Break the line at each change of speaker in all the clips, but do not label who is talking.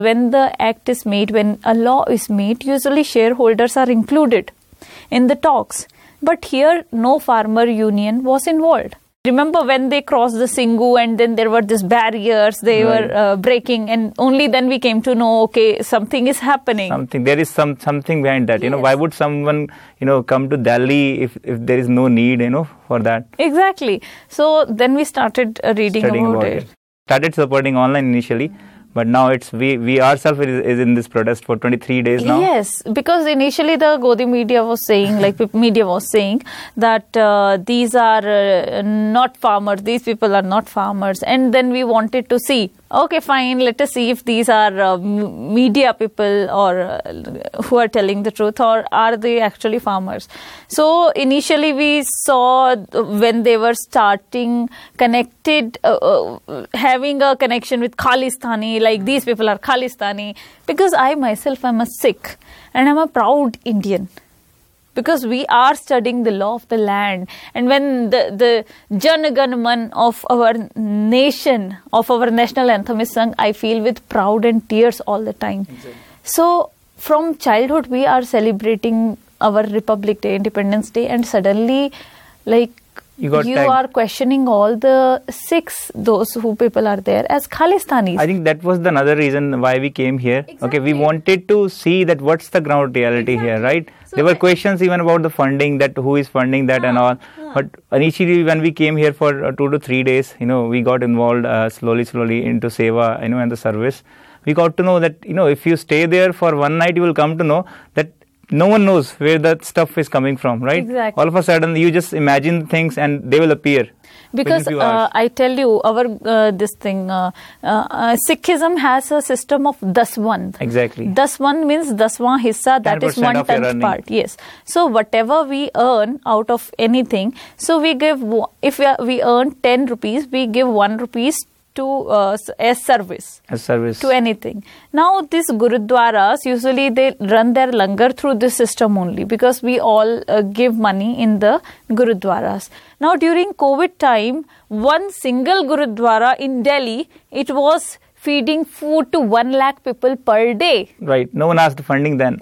When the act is made, when a law is made, usually shareholders are included in the talks. But here, no farmer union was involved. Remember when they crossed the Singhu and then there were these barriers, they were breaking, and only then we came to know, okay, something is happening.
There is something behind that.
Yes.
Why would someone, come to Delhi if there is no need, for that?
Exactly. So then we started reading about it.
Started supporting online initially. But now we ourselves is in this protest for 23 days now.
Yes, because initially the Godi media was saying, that these are not farmers, these people are not farmers. And then we wanted to see, okay, fine, let us see if these are media people or who are telling the truth, or are they actually farmers. So initially we saw when they were starting connected, having a connection with Khalistani, like these people are Khalistani, because I myself am a Sikh and I'm a proud Indian. Because we are studying the law of the land. And when the Jana Gana Man of our nation, of our national anthem is sung, I feel with proud and tears all the time. Exactly. So from childhood, we are celebrating our Republic Day, Independence Day, and suddenly, you are questioning all the Sikhs, those who people are there, as Khalistanis.
I think that was another reason why we came here. Exactly. Okay, we wanted to see that what's the ground reality here, right? So there were questions even about the funding, that who is funding that and all. But initially when we came here for 2 to 3 days, we got involved slowly into Seva, and the service. We got to know that, if you stay there for one night, you will come to know that no one knows where that stuff is coming from, right?
Exactly.
All of a sudden, you just imagine things and they will appear.
Because I tell you, our Sikhism has a system of daswan.
Exactly.
Daswan means daswan hissa, that is 1/10 part. Yes. So whatever we earn out of anything, so we give, if we earn 10 rupees, we give 1 rupees to as service to anything. Now these gurudwaras, usually they run their langar through this system only, because we all give money in the gurudwaras. Now during COVID time, one single gurudwara in Delhi, it was feeding food to 1 lakh people per day.
Right. No one asked funding then.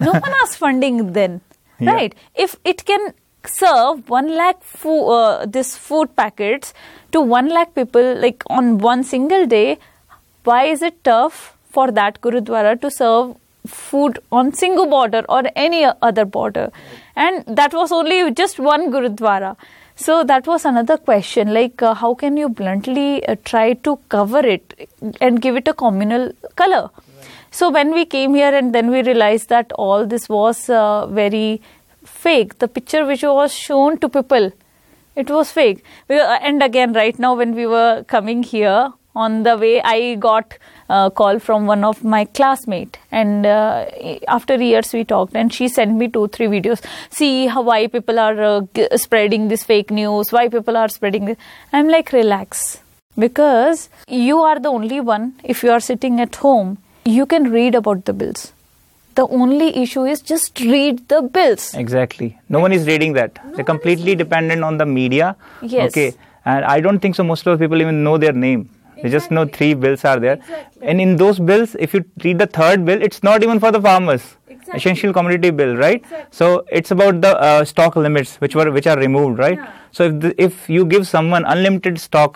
Right. If it can serve 1 lakh this food packets to 1 lakh people on one single day, why is it tough for that Gurudwara to serve food on Singhu border or any other border? And that was only just one Gurudwara. So that was another question, how can you bluntly try to cover it and give it a communal color? So when we came here and then we realized that all this was very fake. The picture which was shown to people, it was fake. And again, right now when we were coming here, on the way I got a call from one of my classmates, and after years we talked, and she sent me 2-3 videos. See why people are spreading this fake news, why people are spreading this. I'm like, relax. Because you are the only one, if you are sitting at home, you can read about the bills. The only issue is just read the bills.
Exactly. No one is reading that. They're completely dependent on the media.
Yes.
Okay. And I don't think so most of the people even know their name. They just know 3 bills are there.
Exactly.
And in those bills, if you read the 3rd bill, it's not even for the farmers.
Exactly.
Essential commodity bill, right?
Exactly.
So it's about the stock limits which are removed, right?
Yeah.
So if you give someone unlimited stock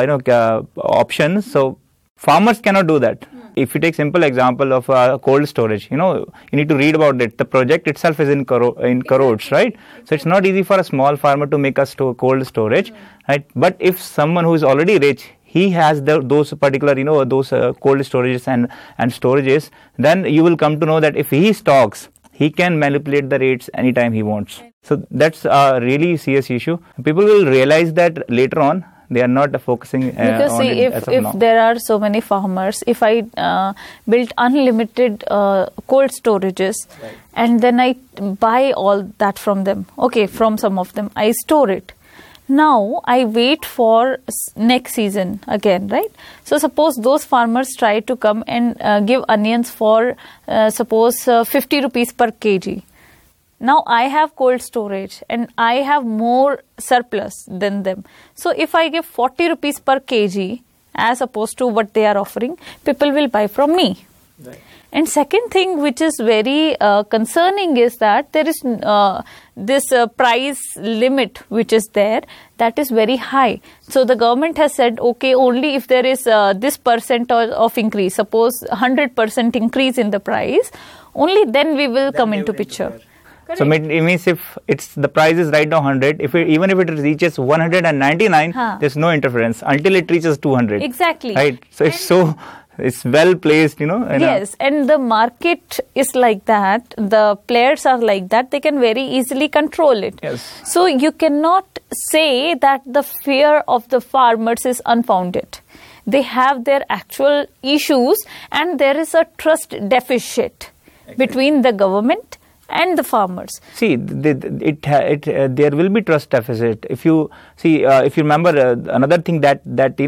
options, so farmers cannot do that. If you take simple example of cold storage, you need to read about it. The project itself is in crores, right? So it's not easy for a small farmer to make a cold storage, right? But if someone who is already rich, he has those particular, those cold storages and storages, then you will come to know that if he stocks, he can manipulate the rates anytime he wants. So that's a really serious issue. People will realize that later on. They are not focusing
because
on
see,
it as of now.
If there are so many farmers, if I built unlimited cold storages, right, and then I buy all that from them, okay, from some of them, I store it. Now I wait for next season again, right? So suppose those farmers try to come and give onions for suppose 50 rupees per kg. Now I have cold storage and I have more surplus than them. So if I give 40 rupees per kg as opposed to what they are offering, people will buy from me.
Right.
And second thing which is very concerning is that there is this price limit which is there, that is very high. So the government has said, okay, only if there is this percent of increase, suppose 100% increase in the price, only then we will come into picture.
So it means if the price is right now 100, even if it reaches 199, there's no interference until it reaches 200.
Exactly.
Right. So it's well placed,
Yes, and the market is like that. The players are like that. They can very easily control it.
Yes.
So you cannot say that the fear of the farmers is unfounded. They have their actual issues, and there is a trust deficit between the government and the farmers.
See, there will be trust deficit. If you remember, another thing that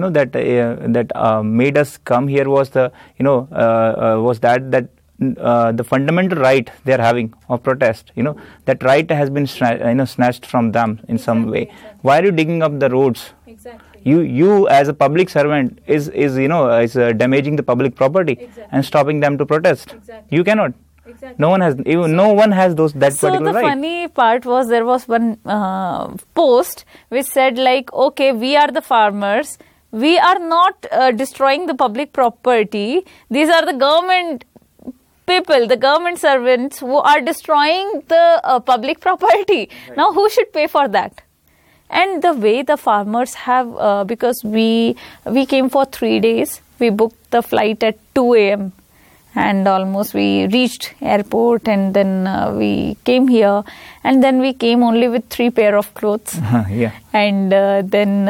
made us come here was the fundamental right they are having of protest. That right has been snatched from them in some way. Exactly. Why are you digging up the roads?
Exactly.
You as a public servant is damaging the public property and stopping them to protest.
Exactly.
You cannot.
Exactly.
No one has that
so
particular right.
So the funny part was there was one post which said like, okay, we are the farmers. We are not destroying the public property. These are the government people, the government servants who are destroying the public property. Right. Now who should pay for that? And the way the farmers have, because we came for 3 days. We booked the flight at 2 a.m. and almost we reached airport, and then we came here, and then we came only with 3 pair of clothes.
Yeah.
And then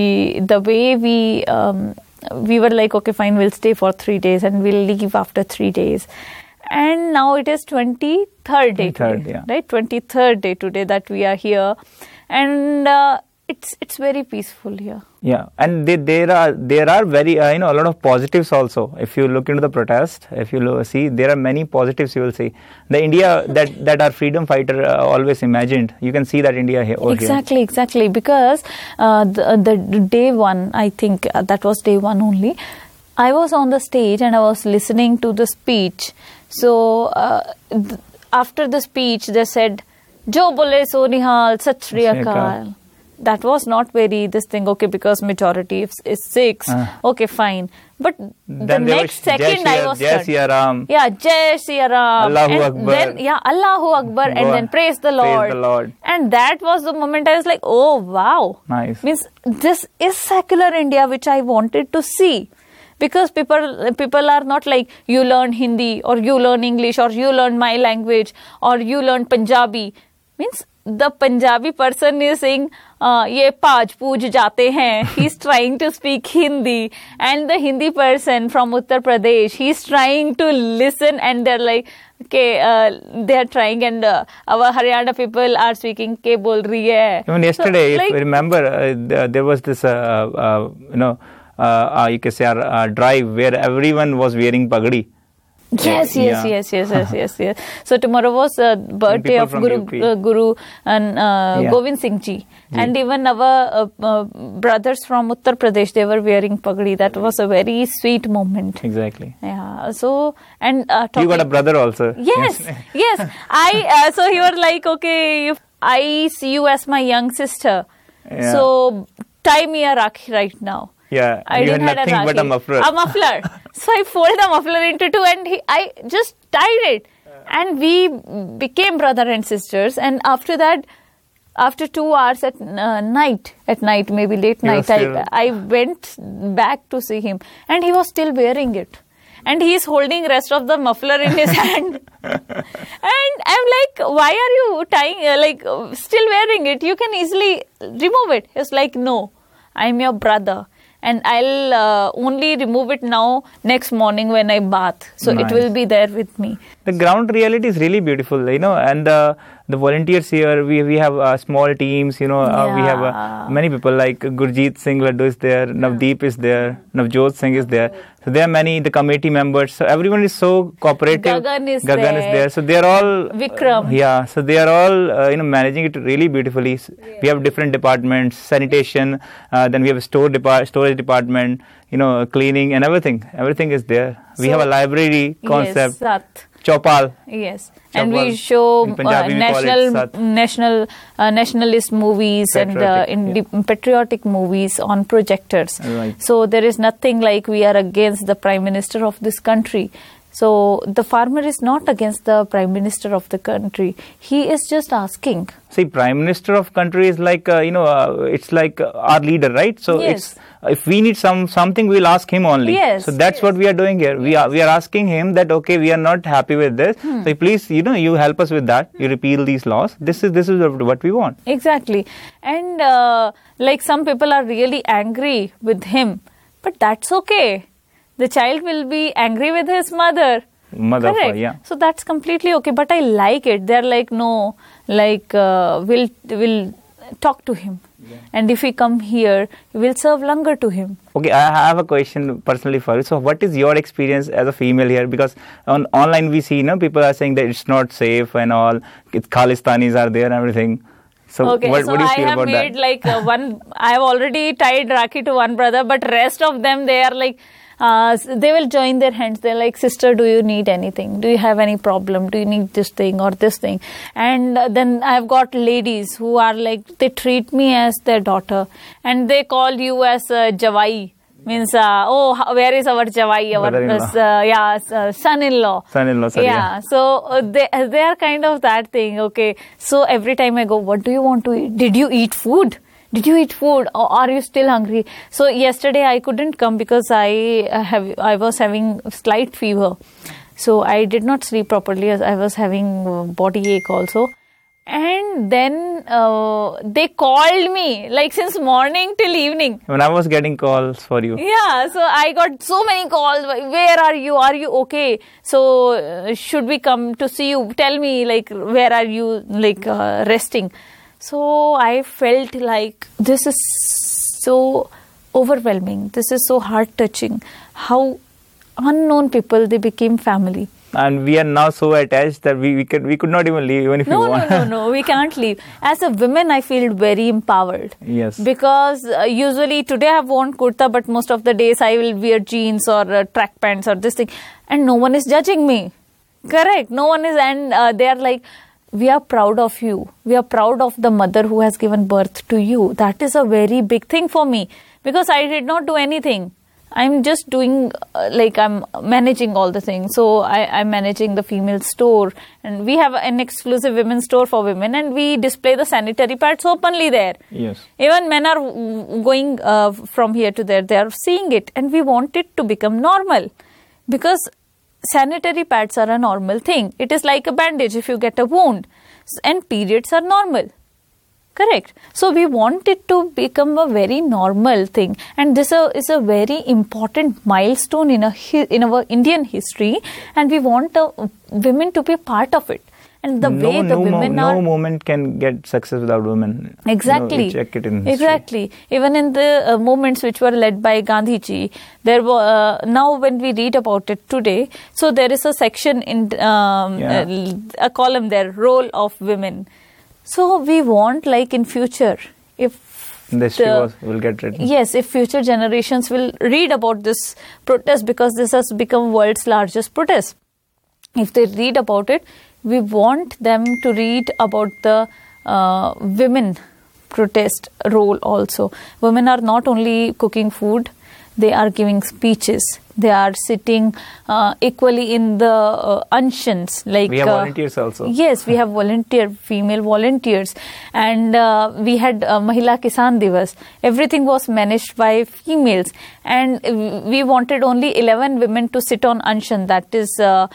we were like, okay, fine, we'll stay for 3 days and we'll leave after 3 days. And now it is 23rd day today,
yeah.
Right? 23rd day today that we are here, and it's very peaceful here.
Yeah, and there are very a lot of positives also. If you look into the protest, if you see, there are many positives. You will see the India that our freedom fighter always imagined. You can see that India here.
Exactly. Because the day one, I think that was day one only. I was on the stage and I was listening to the speech. So after the speech, they said, "Jo bole so nihal, sat shri akal." That was not very this thing, okay, because majority is 6. Okay, fine. But the next second I was
Jai Siya Ram.
Yeah, Jai Siya Ram.
Allahu Akbar.
Then, Allahu Akbar. And then praise the Lord.
Praise the Lord.
And that was the moment I was like, oh, wow.
Nice.
Means this is secular India, which I wanted to see. Because people are not like, you learn Hindi or you learn English or you learn my language or you learn Punjabi. Means the Punjabi person is saying, ye paaj pooj jate hain. He's trying to speak Hindi. And the Hindi person from Uttar Pradesh, he's trying to listen, and they're like, okay, they are trying, and our Haryana people are speaking, ke bol rahi hai.
Even yesterday, if you remember, there was this, you can say, drive where everyone was wearing pagdi.
Yes. So tomorrow was birthday of Guru and Govind Singh Ji. And even our brothers from Uttar Pradesh, they were wearing pagdi. That was a very sweet moment.
Exactly.
Yeah. So, and
you got a brother also.
Yes. So he was like, okay, if I see you as my young sister, so tie me a rakhi right now.
Yeah,
I
you
didn't
had nothing but a muffler.
So I folded the muffler into 2 and I just tied it. And we became brother and sisters. And after that, after 2 hours at night, maybe late night, I went back to see him. And he was still wearing it. And he is holding rest of the muffler in his hand. And I'm like, why are you tying, still wearing it? You can easily remove it. He's like, no, I'm your brother. And I'll only remove it now next morning when I bath. So It will be there with me.
The ground reality is really beautiful, and the volunteers here, we have small teams, we have many people like Gurjeet Singh Laddu is there, Navdeep is there, Navjot Singh is there. So there are many, the committee members. So everyone is so cooperative.
Gagan is
there. So they are all
Vikram.
Yeah. So they are all managing it really beautifully. We have different departments, sanitation. Then we have a storage department. Cleaning and everything. Everything is there. We have a library concept.
Yes,
Chaupal.
Yes, and we show nationalist movies and patriotic movies on projectors.
Right.
So there is nothing like we are against the Prime Minister of this country. So the farmer is not against the Prime Minister of the country. He is just asking.
See, Prime Minister of country is like, it's like our leader, right? So
yes.
If we need something, we'll ask him only.
Yes.
So that's what we are doing here. We are asking him that, okay, we are not happy with this. So please, you help us with that. You repeal these laws. This is what we want.
Exactly. And like some people are really angry with him, but that's okay. The child will be angry with his mother. Correct.
Yeah.
So that's completely okay. But I like it. They're like, no, like we'll talk to him. Yeah. And if we come here, we'll serve langar to him.
Okay, I have a question personally for you. So what is your experience as a female here? Because online we see, people are saying that it's not safe and all. Khalistanis are there and everything. So
okay,
what do you feel about that?
I have made like I have already tied Rakhi to one brother, but rest of them, they are like, they will join their hands. They're like, sister, do you need anything? Do you have any problem? Do you need this thing or this thing? And then I've got ladies who are like, they treat me as their daughter and they call you as Jawai. Means, where is our Jawai? Our son-in-law.
Son-in-law, sorry.
Yeah, so they are kind of that thing. Okay, so every time I go, what do you want to eat? Did you eat food? Did you eat food or are you still hungry? So yesterday I couldn't come because I was having slight fever. So I did not sleep properly as I was having body ache also. And then they called me like since morning till evening.
When I was getting calls for you.
Yeah, so I got so many calls. Where are you? Are you okay? So should we come to see you? Tell me like where are you resting? So I felt like this is so overwhelming. This is so heart-touching. How unknown people, they became family.
And we are now so attached that we could not even leave even if we want.
No, we can't leave. As a woman, I feel very empowered.
Yes.
Because usually today I have worn kurta, but most of the days I will wear jeans or track pants or this thing. And no one is judging me. Correct. No one is. And they are like, we are proud of you. We are proud of the mother who has given birth to you. That is a very big thing for me because I did not do anything. I'm just doing, I'm managing all the things. So I'm managing the female store and we have an exclusive women's store for women and we display the sanitary pads openly there.
Yes.
Even men are going from here to there. They are seeing it and we want it to become normal because sanitary pads are a normal thing. It is like a bandage if you get a wound and periods are normal. Correct. So we want it to become a very normal thing and this is a very important milestone in our Indian history and we want women to be part of it. And the way the women are...
No movement can get success without women.
Exactly.
Check it in history.
Exactly. Even in the movements which were led by Gandhiji, there were, now when we read about it today, so there is a section in a column there, role of women. So we want in future, if
the history will get written.
Yes, if future generations will read about this protest because this has become world's largest protest. If they read about it, we want them to read about the women protest role also. Women are not only cooking food, they are giving speeches. They are sitting equally in the unshuns.
We have volunteers also.
Yes, we have female volunteers. And we had Mahila Kisan Divas. Everything was managed by females. And we wanted only 11 women to sit on unshan. That is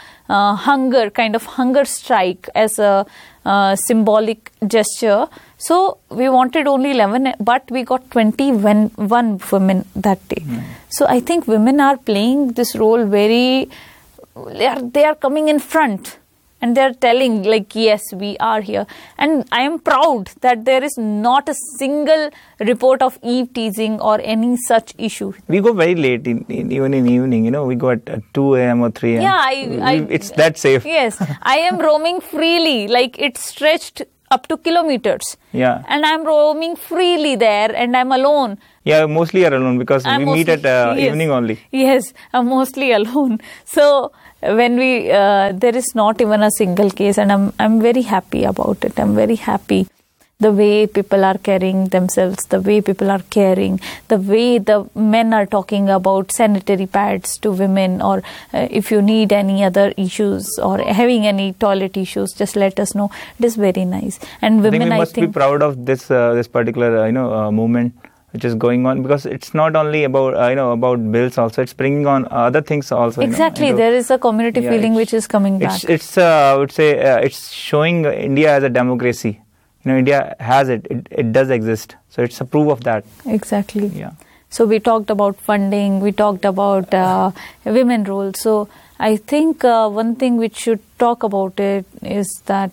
hunger strike as a symbolic gesture. So we wanted only 11, but we got 21 women that day. So I think women are playing this role they are coming in front. And they're telling like, yes, we are here. And I am proud that there is not a single report of eve teasing or any such issue.
We go very late, even in evening, you know, we go at 2 a.m. or 3 a.m.
Yeah,
it's that safe.
Yes, I am roaming freely, like it's stretched up to kilometers.
Yeah.
And I'm roaming freely there and I'm alone.
Yeah, mostly you're alone because we meet at
yes.
evening only.
Yes, I'm mostly alone. So when there is not even a single case, and I'm very happy about it. I'm very happy. The way people are carrying themselves, the way people are caring, the way the men are talking about sanitary pads to women, or if you need any other issues or having any toilet issues, just let us know. It is very nice. And women,
I think we must be proud of this particular movement which is going on, because it's not only about about bills. Also, it's bringing on other things also.
Exactly, there is a community feeling which is coming back.
It's I would say it's showing India as a democracy. You know, India has it. It does exist. So it's a proof of that.
Exactly.
Yeah.
So we talked about funding. We talked about women role. So I think one thing which should talk about it is that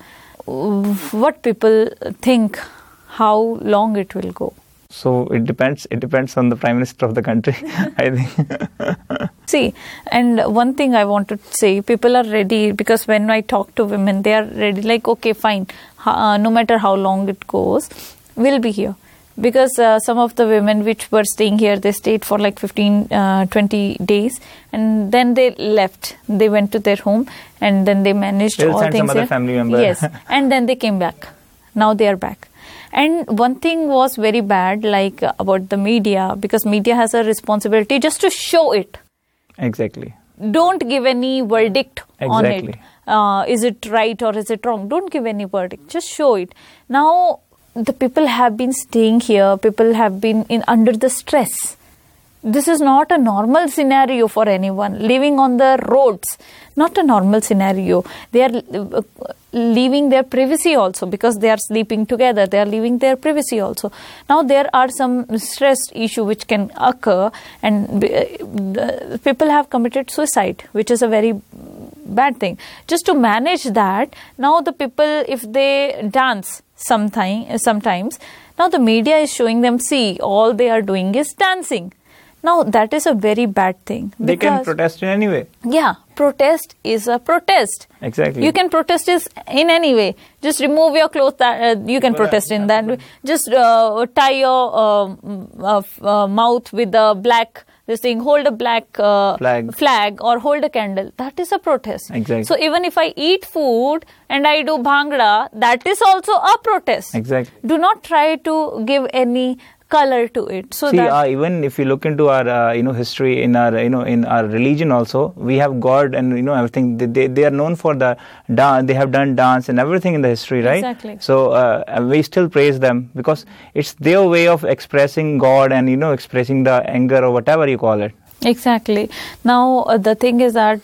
what people think, how long it will go.
So it depends. It depends on the Prime Minister of the country, I think.
See, and one thing I want to say, people are ready, because when I talk to women, they are ready, like, okay, fine, no matter how long it goes, we'll be here. Because some of the women which were staying here, they stayed for like 15-20 days, and then they left. They went to their home, and then they managed all things
some other
here.
Family member.
Yes, and then they came back. Now they are back. And one thing was very bad, like about the media, because media has a responsibility just to show it.
Exactly.
Don't give any verdict on it. Is it right or is it wrong? Don't give any verdict. Just show it. Now, the people have been staying here. People have been under the stress. This is not a normal scenario for anyone. Living on the roads, not a normal scenario. They are leaving their privacy also, because they are sleeping together. They are leaving their privacy also. Now there are some stress issue which can occur, and people have committed suicide, which is a very bad thing. Just to manage that, now the people, if they dance sometimes, now the media is showing them, see, all they are doing is dancing. Now, that is a very bad thing.
They can protest in any way.
Yeah, protest is a protest.
Exactly.
You can protest in any way. Just remove your clothes, you can protest in that way. Just tie your mouth with a black, this thing, hold a black flag or hold a candle. That is a protest.
Exactly.
So, even if I eat food and I do bhangra, that is also a protest.
Exactly.
Do not try to give any color to it. So
see, even if you look into our history in our in our religion also, we have God and everything. They are known for the dance. They have done dance and everything in the history, right?
Exactly.
So we still praise them because it's their way of expressing God and expressing the anger or whatever you call it.
Exactly. Now the thing is that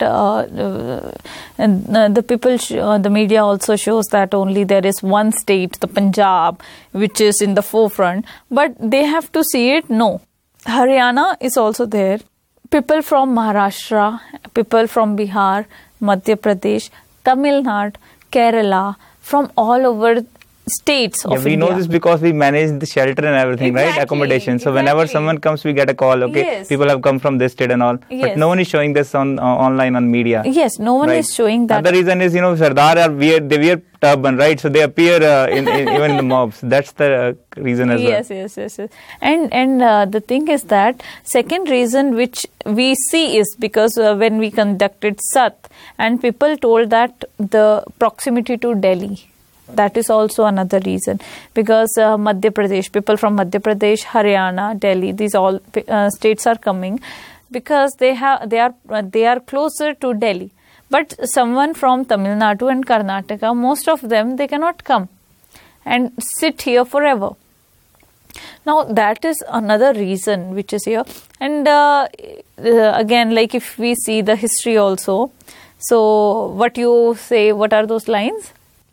the people, the media also shows that only there is one state, the Punjab, which is in the forefront. But they have to see it. No, Haryana is also there. People from Maharashtra, people from Bihar, Madhya Pradesh, Tamil Nadu, Kerala, from all over states of
we
India.
know this because we manage the shelter and everything, right? Accommodation. So whenever someone comes, we get a call. Okay,
yes.
People have come from this state and all, but no one is showing this on online on media.
Yes, no one is showing that.
The reason is Sardar are weird. They wear turban, right? So they appear in even in the mobs. That's the reason as well.
Yes. And the thing is that second reason which we see is because when we conducted Sat, and people told that the proximity to Delhi. That is also another reason, because Madhya Pradesh, people from Madhya Pradesh, Haryana, Delhi, these all states are coming because they are closer to Delhi. But someone from Tamil Nadu and Karnataka, most of them, they cannot come and sit here forever. Now that is another reason which is here. And again, like if we see the history also, so what you say, what are those lines?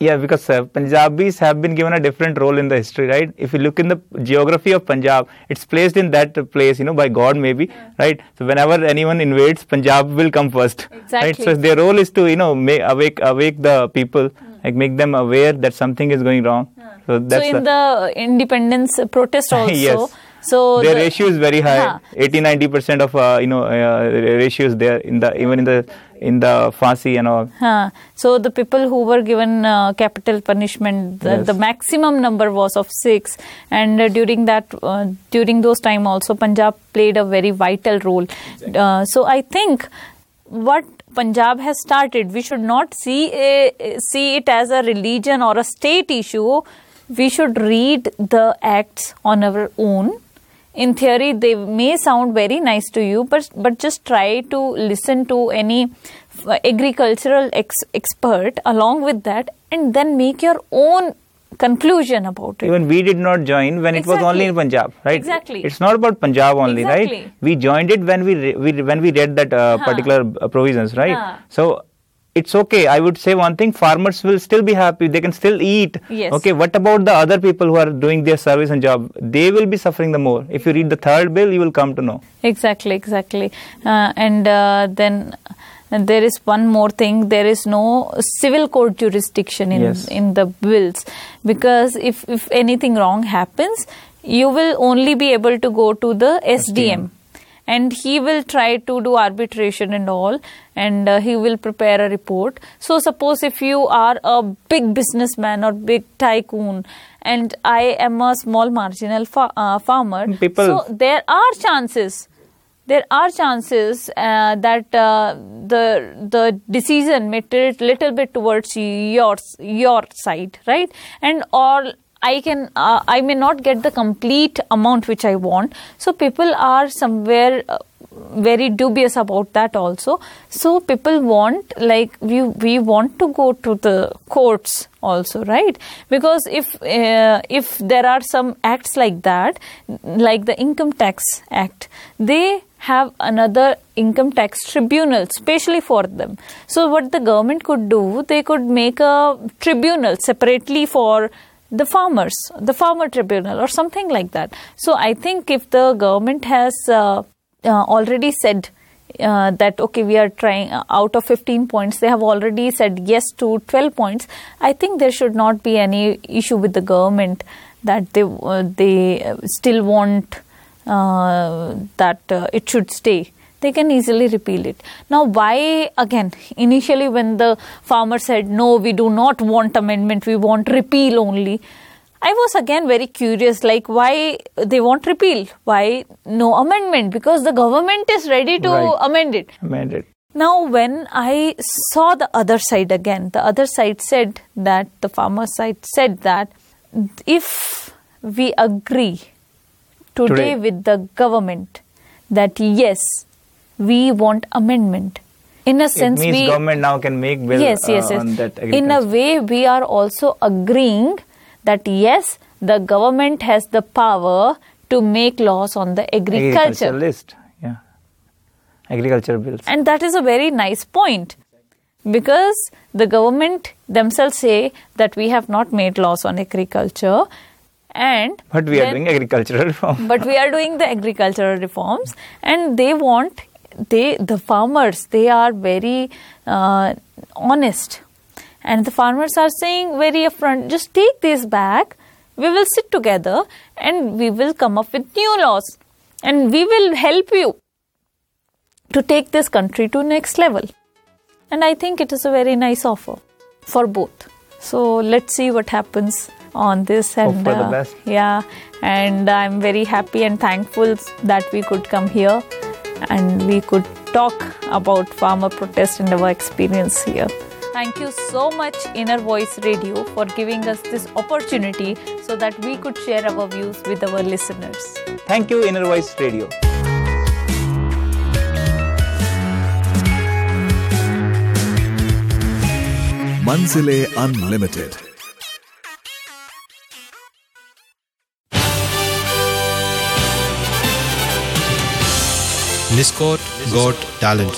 Yeah, because Punjabis have been given a different role in the history, right? If you look in the geography of Punjab, it's placed in that place, by God maybe, right? So whenever anyone invades, Punjab will come first, right? So their role is to, awake the people, like make them aware that something is going wrong. So that's
in the independence protest also.
Yes.
So
their ratio is very high. 80-90% of ratio is there even in the Phansi and all.
So the people who were given capital punishment, the maximum number was of 6, and during those time also Punjab played a very vital role. So I think what Punjab has started, we should not see it as a religion or a state issue. We should read the acts on our own. In theory, they may sound very nice to you, but just try to listen to any agricultural expert along with that, and then make your own conclusion about it.
Even we did not join when it was only in Punjab, right?
Exactly.
It's not about Punjab only, right? We joined it when we read that particular provisions, right? So it's okay. I would say one thing, farmers will still be happy. They can still eat.
Yes.
Okay, what about the other people who are doing their service and job? They will be suffering the more. If you read the third bill, you will come to know.
Exactly. And then there is one more thing. There is no civil court jurisdiction in the bills. Because if anything wrong happens, you will only be able to go to the SDM. And he will try to do arbitration and all, and he will prepare a report. So suppose if you are a big businessman or big tycoon, and I am a small marginal farmer, so there are chances that the decision may tilt little bit towards your side, right? And or I may not get the complete amount which I want. So people are somewhere very dubious about that also. So people want, like, we want to go to the courts also, right? Because if there are some acts like that, like the Income Tax Act, they have another income tax tribunal specially for them. So what the government could do, they could make a tribunal separately for the farmer tribunal or something like that. So I think if the government has already said that, okay, we are trying out of 15 points, they have already said yes to 12 points, I think there should not be any issue with the government that they still want that it should stay. They can easily repeal it. Now, why, again, initially when the farmer said, no, we do not want amendment, we want repeal only, I was again very curious, like, why they want repeal? Why no amendment? Because the government is ready to amend it. Now, when I saw the other side again, the other side said that, the farmer side said that, if we agree today with the government that yes, we want amendment. In a sense,
it means government now can make bill on that agriculture.
In a way, we are also agreeing that yes, the government has the power to make laws on the agriculture
list. Agriculture bills.
And that is a very nice point, because the government themselves say that we have not made laws on agriculture.
But we are doing agricultural reforms.
But we are doing the agricultural reforms, and the farmers, they are very honest. And the farmers are saying very upfront, just take this back, we will sit together and we will come up with new laws. And we will help you to take this country to next level. And I think it is a very nice offer for both. So let's see what happens on this. And
hope for the best.
And I'm very happy and thankful that we could come here and we could talk about farmer protest and our experience here. Thank you so much, Inner Voice Radio, for giving us this opportunity so that we could share our views with our listeners.
Thank you, Inner Voice Radio.
Manzile Unlimited.
Niscot got talent.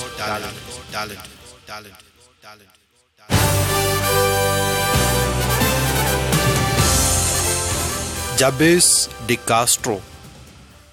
Jabez de Castro.